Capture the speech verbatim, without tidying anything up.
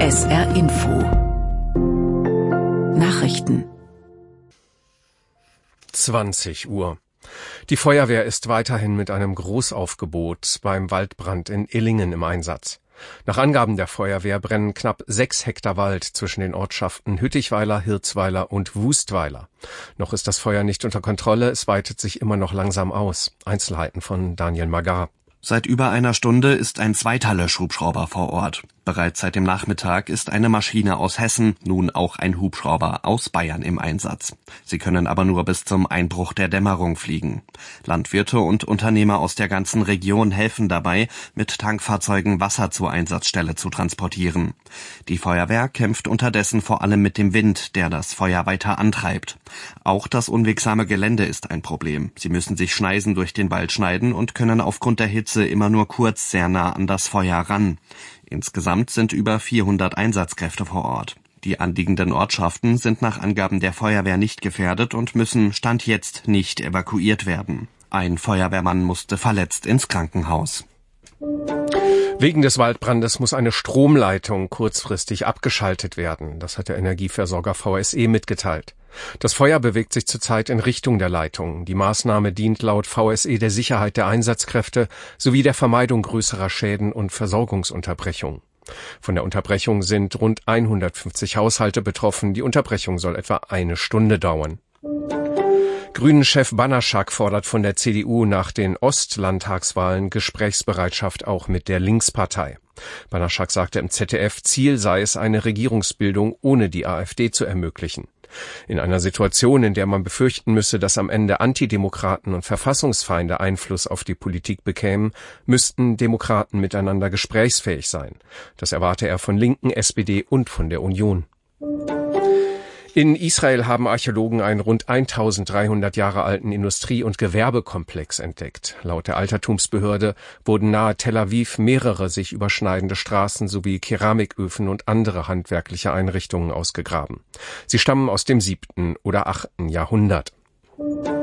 S R Info Nachrichten zwanzig Uhr. Die Feuerwehr ist weiterhin mit einem Großaufgebot beim Waldbrand in Illingen im Einsatz. Nach Angaben der Feuerwehr brennen knapp sechs Hektar Wald zwischen den Ortschaften Hüttichweiler, Hirzweiler und Wustweiler. Noch ist das Feuer nicht unter Kontrolle, es weitet sich immer noch langsam aus. Einzelheiten von Daniel Magar. Seit über einer Stunde ist ein zweiter Löschhubschrauber vor Ort. Bereits seit dem Nachmittag ist eine Maschine aus Hessen, nun auch ein Hubschrauber aus Bayern im Einsatz. Sie können aber nur bis zum Einbruch der Dämmerung fliegen. Landwirte und Unternehmer aus der ganzen Region helfen dabei, mit Tankfahrzeugen Wasser zur Einsatzstelle zu transportieren. Die Feuerwehr kämpft unterdessen vor allem mit dem Wind, der das Feuer weiter antreibt. Auch das unwegsame Gelände ist ein Problem. Sie müssen sich Schneisen durch den Wald schneiden und können aufgrund der Hitze immer nur kurz sehr nah an das Feuer ran. Insgesamt sind über vierhundert Einsatzkräfte vor Ort. Die anliegenden Ortschaften sind nach Angaben der Feuerwehr nicht gefährdet und müssen Stand jetzt nicht evakuiert werden. Ein Feuerwehrmann musste verletzt ins Krankenhaus. Wegen des Waldbrandes muss eine Stromleitung kurzfristig abgeschaltet werden. Das hat der Energieversorger V S E mitgeteilt. Das Feuer bewegt sich zurzeit in Richtung der Leitung. Die Maßnahme dient laut V S E der Sicherheit der Einsatzkräfte sowie der Vermeidung größerer Schäden und Versorgungsunterbrechung. Von der Unterbrechung sind rund hundertfünfzig Haushalte betroffen. Die Unterbrechung soll etwa eine Stunde dauern. Grünen-Chef Banaschak fordert von der C D U nach den Ostlandtagswahlen Gesprächsbereitschaft auch mit der Linkspartei. Banaschak sagte im Z D F, Ziel sei es, eine Regierungsbildung ohne die AfD zu ermöglichen. In einer Situation, in der man befürchten müsse, dass am Ende Antidemokraten und Verfassungsfeinde Einfluss auf die Politik bekämen, müssten Demokraten miteinander gesprächsfähig sein. Das erwarte er von Linken, S P D und von der Union. In Israel haben Archäologen einen rund eintausenddreihundert Jahre alten Industrie- und Gewerbekomplex entdeckt. Laut der Altertumsbehörde wurden nahe Tel Aviv mehrere sich überschneidende Straßen sowie Keramiköfen und andere handwerkliche Einrichtungen ausgegraben. Sie stammen aus dem siebten oder achten Jahrhundert.